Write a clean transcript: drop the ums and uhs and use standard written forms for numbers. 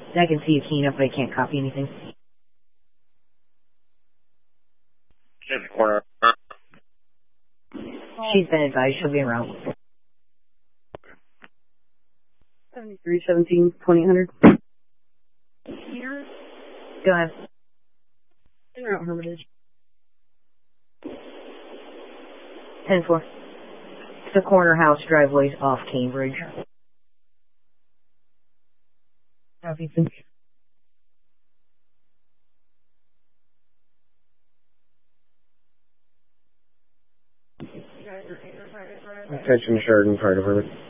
I can see you keying up, but I can't copy anything. In the corner. She's been advised. She'll be around. 7317 2800. Go ahead. In or out Hermitage? 10-4. It's the corner house driveways off Cambridge. Copy. Attention Sheridan, Fire Department.